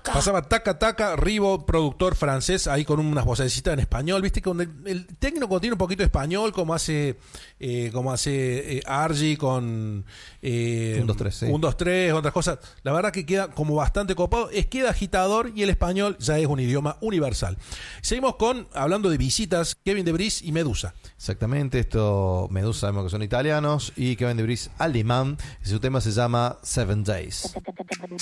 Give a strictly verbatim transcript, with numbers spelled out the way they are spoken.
Pasaba taca taca, Rivo, productor francés, ahí con unas vocecitas en español, viste que el, el técnico tiene un poquito de español, como hace eh, como hace eh, Argy con eh, un dos tres, sí. un dos tres, otras cosas. La verdad que queda como bastante copado, es queda agitador y el español ya es un idioma universal. Seguimos con, hablando de visitas, Kevin De Vries y Medusa. Exactamente, esto Medusa sabemos que son italianos y Kevin De Vries alemán, y su tema se llama Seven Days.